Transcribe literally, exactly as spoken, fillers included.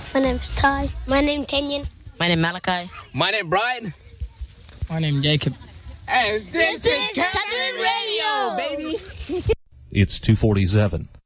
My name's Ty. My name's Kenyon. My name's Malachi. My name's Brian. My name's Jacob. And this, this is Catherine Radio, baby. It's two forty-seven.